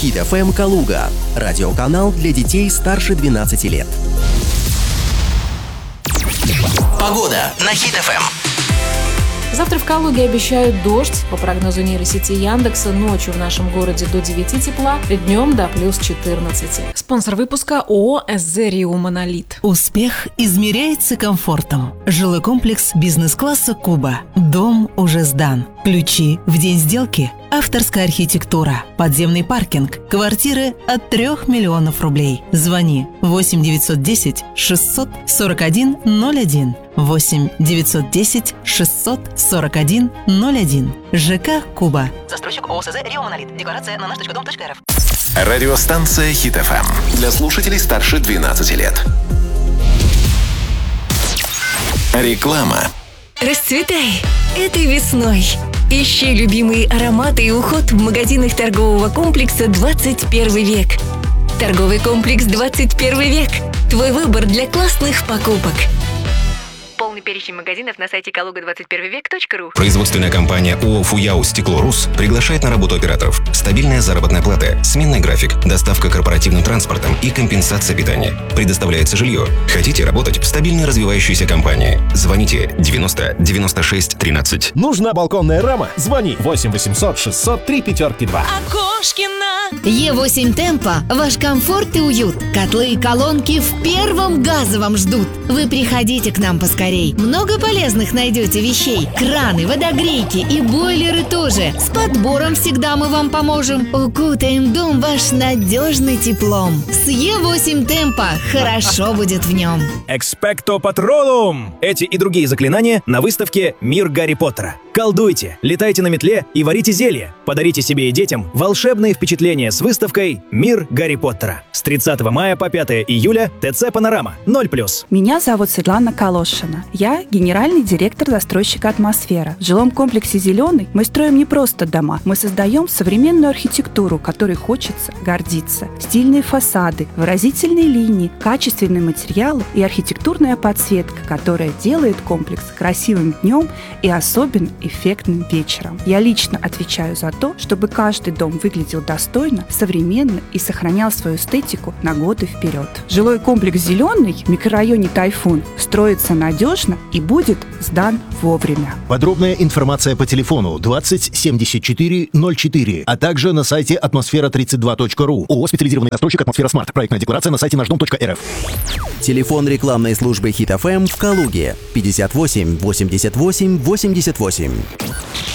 Хит ФМ Калуга. Радиоканал для детей старше 12 лет. Погода на Хит ФМ. Завтра в Калуге обещают дождь. По прогнозу нейросети Яндекса, ночью в нашем городе до 9 тепла, днем до плюс 14. Спонсор выпуска ООО «СЗ Рио Монолит». Успех измеряется комфортом. Жилой комплекс бизнес-класса «Куба». Дом уже сдан. Ключи в день сделки. Авторская архитектура. Подземный паркинг. Квартиры от 3 миллионов рублей. Звони 8 910 641 01. 8 910 641 01. ЖК «Куба». Застройщик ООО «СЗ Рио Монолит». Декларация на наш.дом.рф. Радиостанция Хит ФМ. Для слушателей старше 12 лет. Реклама. Расцветай этой весной. Ищи любимые ароматы и уход в магазинах торгового комплекса «21 век». Торговый комплекс «21 век». Твой выбор для классных покупок. Полный перечень магазинов на сайте kaluga21vek.ru. Производственная компания ООО «Фуяу Стеклорус» приглашает на работу операторов. Стабильная заработная плата, сменный график, доставка корпоративным транспортом и компенсация питания. Предоставляется жилье. Хотите работать в стабильной развивающейся компании? Звоните 90 96 13. Нужна балконная рама? Звони 8 800 603 5-2. Е8 Темпо – ваш комфорт и уют. Котлы и колонки в первом газовом ждут. Вы приходите к нам поскорей. Много полезных найдете вещей. Краны, водогрейки и бойлеры тоже. С подбором всегда мы вам поможем. Укутаем дом ваш надежным теплом. С Е8 Темпо хорошо будет в нем. Экспекто Патролум! Эти и другие заклинания на выставке «Мир Гарри Поттера». Колдуйте, летайте на метле и варите зелья. Подарите себе и детям волшебные впечатления с выставкой «Мир Гарри Поттера». С 30 мая по 5 июля ТЦ «Панорама» 0+. Меня зовут Светлана Калошина. Я генеральный директор застройщика «Атмосфера». В жилом комплексе «Зеленый» мы строим не просто дома. Мы создаем современную архитектуру, которой хочется гордиться. Стильные фасады, выразительные линии, качественные материалы и архитектурная подсветка, которая делает комплекс красивым днем и особенно эффектным вечером. Я лично отвечаю за то, чтобы каждый дом выглядел достойно, современно и сохранял свою эстетику на годы вперед. Жилой комплекс «Зеленый» в микрорайоне «Тайфун» строится надежно и будет сдан вовремя. Подробная информация по телефону 20 74 04, а также на сайте атмосфера32.ру. ООО «Специализированный застройщик «Атмосфера Смарт». Проектная декларация на сайте наш.дом.рф. Телефон рекламной службы Хит ФМ в Калуге 58 88 88.